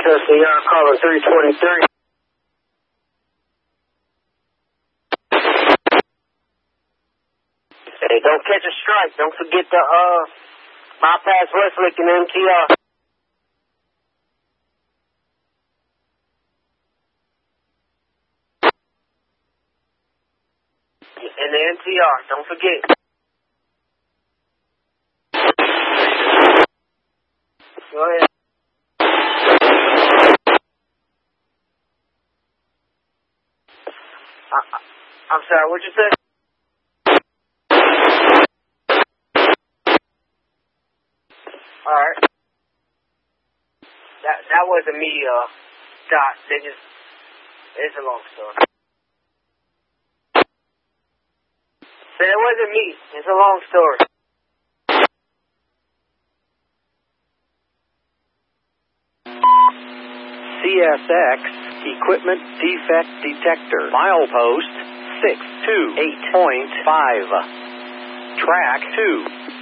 SSCR calling 323. Hey, don't catch a strike. Don't forget to bypass Westlick and MTR. And the MTR, don't forget. Go ahead. I'm sorry, what'd you say? Alright. That wasn't me, Dot. It's a long story. So it wasn't me. It's a long story. CSX Equipment Defect Detector. Milepost 628.5. Track 2.